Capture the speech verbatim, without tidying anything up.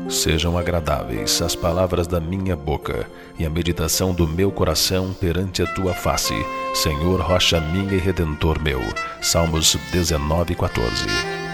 Sejam agradáveis as palavras da minha boca e a meditação do meu coração perante a tua face, Senhor, rocha minha e redentor meu. Salmos dezenove, quatorze.